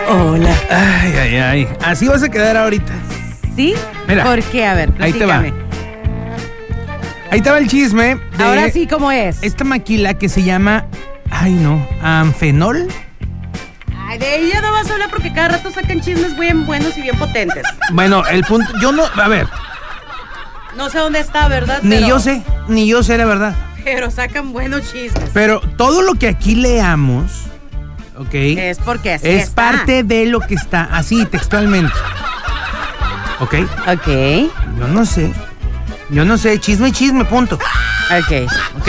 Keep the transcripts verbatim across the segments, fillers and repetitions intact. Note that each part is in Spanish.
Hola. Ay, ay, ay. Así vas a quedar ahorita. ¿Sí? Mira, ¿por qué? A ver, ahí te va. platícame. Ahí te va el chisme de Ahora sí, ¿cómo es? esta maquila que se llama, ay no, Anfenol. Ay, de ella no vas a hablar porque cada rato sacan chismes bien buenos y bien potentes. Bueno, el punto, yo no, a ver, No sé dónde está, ¿verdad? ni Pero- yo sé, ni yo sé la verdad. Pero sacan buenos chismes. Pero todo lo que aquí leamos, ¿ok? Es porque así es está. parte de lo que está así, textualmente. ¿Ok? Ok, Yo no sé. Yo no sé, chisme, chisme, punto. ok, ¿Ok?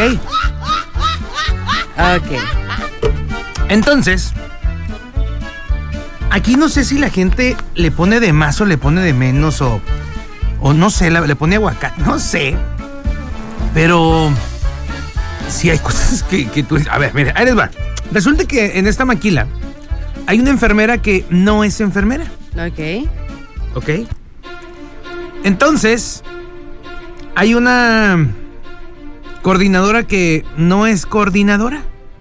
ok. Entonces, aquí no sé si la gente le pone de más o le pone de menos o, o no sé, la- le pone aguacate, no sé. Pero sí hay cosas que, que tú... A ver, mira, ahí les va. Resulta que en esta maquila hay una enfermera que no es enfermera, Ok. ¿ok? Entonces, hay una coordinadora que no es coordinadora.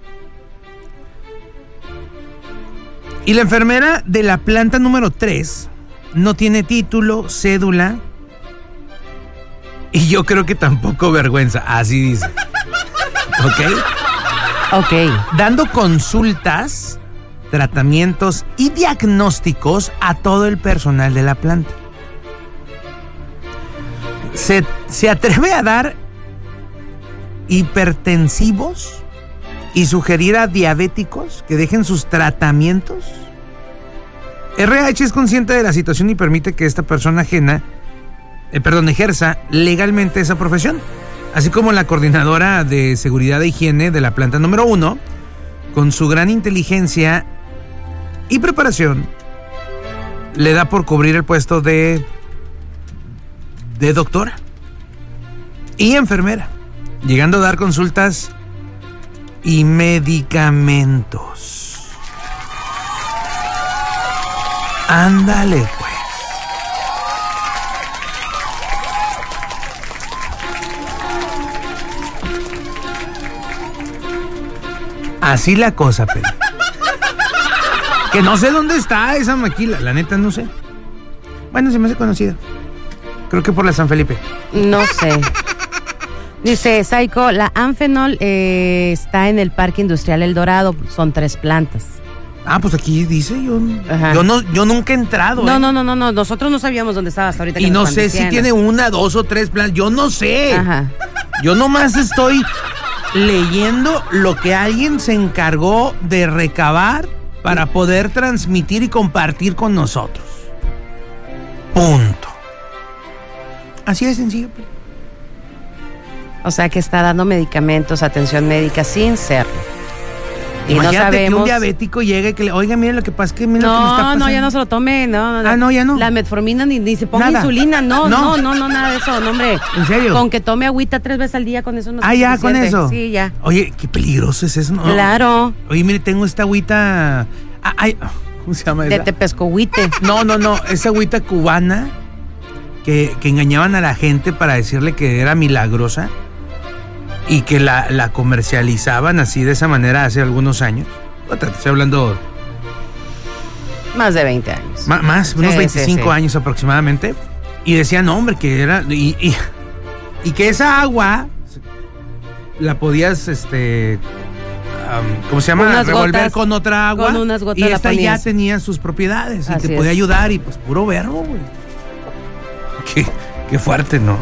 Y la enfermera de la planta número tres no tiene título, cédula. Y yo creo que tampoco vergüenza, así dice. ¿Ok? Ok. Dando consultas, tratamientos y diagnósticos a todo el personal de la planta. Se, se atreve a dar hipertensivos y sugerir a diabéticos que dejen sus tratamientos. R H es consciente de la situación y permite que esta persona ajena, eh, perdón, ejerza legalmente esa profesión, así como la coordinadora de seguridad e higiene de la planta número uno, con su gran inteligencia y preparación, le da por cubrir el puesto de de doctora y enfermera, llegando a dar consultas y medicamentos. Ándale, pues. Así la cosa, pero que no sé dónde está esa maquila, la neta no sé. Bueno, se me hace conocida. Creo que por la San Felipe. No sé. Dice Saiko, la Anfenol eh, está en el Parque Industrial El Dorado. Son tres plantas. Ah, pues aquí dice, yo, Ajá. yo no, yo nunca he entrado. No, ¿eh? no, no, no, no. Nosotros no sabíamos dónde estaba hasta ahorita. que Y nos no están sé si diciendo. tiene una, dos o tres planes. Yo no sé. Ajá. Yo nomás estoy leyendo lo que alguien se encargó de recabar para poder transmitir y compartir con nosotros. Punto. Así de sencillo. O sea que está dando medicamentos, atención médica sin serlo. Y Imagínate no sabemos. que un diabético llegue y que le, oiga, mire lo que pasa es que mira lo que me está No, pasando. no, ya no se lo tome, no, no. Ah, no, ya no. La metformina ni, ni se ponga Nada. insulina, no, No. no, no, no, nada de eso, no, hombre. ¿En serio? Con que tome agüita tres veces al día, con eso no es Ah, ya, con suficiente. eso. Sí, ya. Oye, qué peligroso es eso, ¿no? Claro. Oye, mire, tengo esta agüita. Ah, ay, ¿cómo se llama De esa? tepescohuite. No, no, no, esa agüita cubana que, que engañaban a la gente para decirle que era milagrosa y que la, la comercializaban así de esa manera hace algunos años. Otra, te estoy hablando Más de veinte años. ma- más, unos Sí, veinticinco sí, sí. años aproximadamente. Y decían, no, hombre, que era. Y, y, y que esa agua la podías, este. um, ¿Cómo se llama? Unas Revolver gotas, con otra agua. con unas gotas y la esta ya ponías. tenía sus propiedades y Así te podía es. ayudar. Y pues puro verbo, güey. Qué, qué fuerte, ¿no?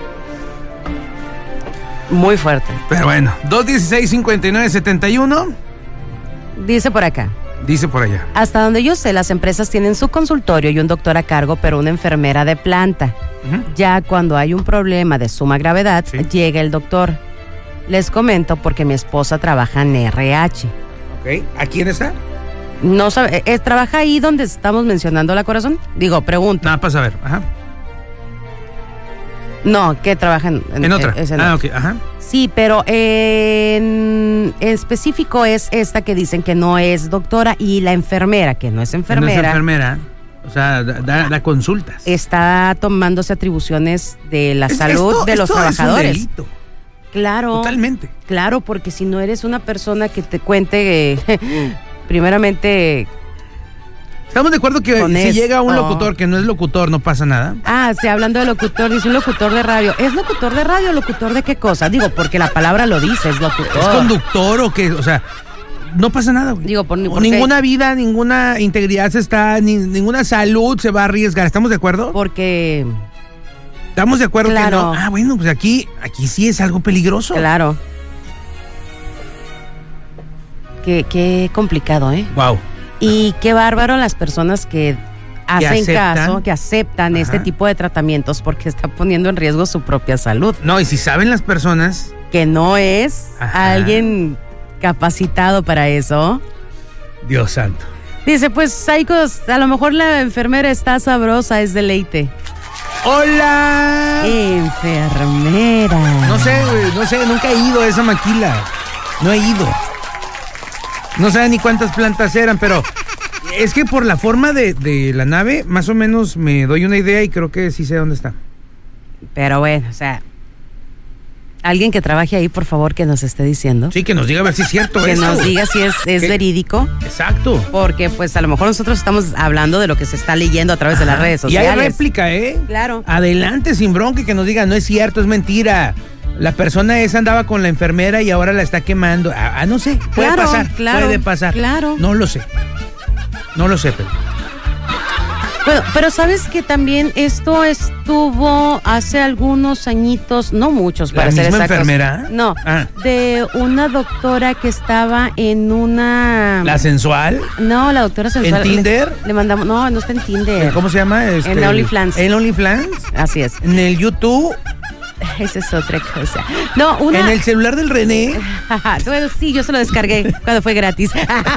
Muy fuerte. Pero bueno, dos dieciséis cincuenta y nueve setenta y uno. Dice por acá. Dice por allá. Hasta donde yo sé, las empresas tienen su consultorio y un doctor a cargo, pero una enfermera de planta. Ujú. Ya cuando hay un problema de suma gravedad, Sí. llega el doctor. Les comento porque mi esposa trabaja en R H. Ok. ¿A quién está? No sabe, eh, ¿trabaja ahí donde estamos mencionando la corazón? Digo, pregunta. Nada, para saber. Ajá. No, que trabaja en, En otra. es en Ah, otra. ok. Ajá. Sí, pero en específico es esta que dicen que no es doctora y la enfermera, que no es Que no enfermera, es enfermera. O sea, da, da- da consultas. está tomándose atribuciones de la Es- salud esto- de los esto es un trabajadores. delito. Claro. Totalmente. Claro, porque si no eres una persona que te cuente, eh, primeramente, ¿Estamos de acuerdo que Honesto. si llega un locutor que no es locutor, no pasa nada? Ah, sí, hablando de locutor, dice un locutor de radio. ¿Es locutor de radio o locutor de qué cosa? Digo, porque la palabra lo dice, es locutor. ¿Es conductor o qué? O sea, no pasa nada, güey. Digo, por, O ninguna vida, ninguna integridad se está, ni, ninguna salud se va a arriesgar. ¿Estamos de acuerdo? Porque... ¿Estamos de acuerdo Claro. que no? Ah, bueno, pues aquí, aquí sí es algo peligroso. Claro. Qué, qué complicado, ¿eh? Wow. Y qué bárbaro las personas que hacen aceptan. caso, que aceptan Ajá. este tipo de tratamientos porque está poniendo en riesgo su propia salud. No, y si saben las personas, Que no es Ajá. alguien capacitado para eso. Dios santo. Dice, pues, Saicos, a lo mejor la enfermera está sabrosa, es deleite. ¡Hola! Enfermera. No sé, güey, no sé, nunca he ido a esa maquila. No he ido. No sé ni cuántas plantas eran, pero es que por la forma de, de la nave, más o menos me doy una idea y creo que sí sé dónde está. Pero bueno, o sea, alguien que trabaje ahí, por favor, que nos esté diciendo. Sí, que nos diga a ver si es cierto Que eso. nos diga si es, es ¿Qué? verídico. Exacto. Porque pues a lo mejor nosotros estamos hablando de lo que se está leyendo a través de las redes Y sociales. hay réplica, ¿eh? Claro. Adelante, sin bronca, y que nos diga, no es cierto, es mentira. La persona esa andaba con la enfermera y ahora la está quemando. Ah, ah, no sé, puede Claro, pasar, claro, puede pasar. claro. No lo sé. No lo sé, pero... Bueno, pero sabes que también esto estuvo hace algunos añitos, no muchos para ¿La ser misma exactos. enfermera? No, Ah. de una doctora que estaba en una... ¿La sensual? No, la doctora sensual. ¿En Tinder? Le, le mandamos, no, no está en Tinder. ¿Cómo se llama? Este, En OnlyFans. ¿En OnlyFans? Así es. ¿En el YouTube? Esa es otra cosa. No, una... ¿En el celular del René? Bueno, sí, yo se lo descargué cuando fue gratis.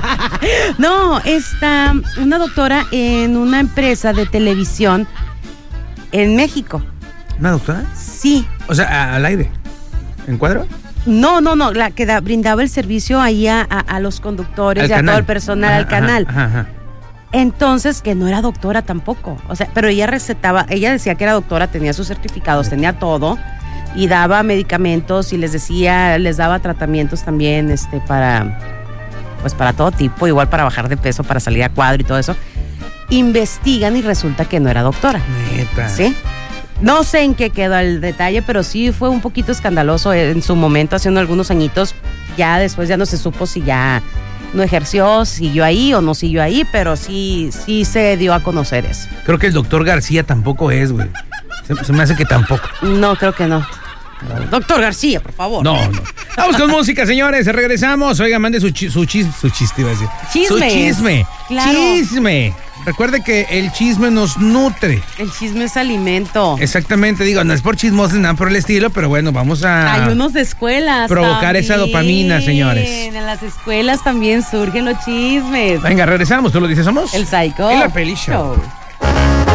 No, está una doctora en una empresa de televisión en México. ¿Una doctora? Sí. O sea, a- al aire. ¿En cuadro? No, no, no, la que da- brindaba el servicio ahí a, a- a los conductores Al y a canal. todo el personal Ajá, al canal. Ajá, ajá. Entonces, que no era doctora tampoco. O sea, pero ella recetaba, ella decía que era doctora, tenía sus certificados, tenía todo. Y daba medicamentos y les decía, les daba tratamientos también, este, para, pues para todo tipo, igual para bajar de peso, para salir a cuadro y todo eso. Investigan y resulta que no era doctora. Neta. ¿Sí? No sé en qué quedó el detalle, pero sí fue un poquito escandaloso en su momento, haciendo algunos añitos. Ya después ya no se supo si ya no ejerció, siguió ahí o no siguió ahí, pero sí, sí se dio a conocer eso. Creo que el doctor García tampoco es, güey. Se, se me hace que tampoco. No, creo que no. Doctor García, por favor. No, no. Vamos con música, señores. Regresamos. Oiga, mande su, chi- su, chis, su chiste, iba a decir. Chismes. Su chisme. Claro. Chisme. Recuerde que el chisme nos nutre. El chisme es alimento. Exactamente, digo, no es por chismosos ni nada por el estilo, pero bueno, vamos a... Hay unos de escuelas. provocar también. esa dopamina, señores. En las escuelas también surgen los chismes. Venga, regresamos. ¿Tú lo dices, somos? El Psycho En la Peli Show. Show.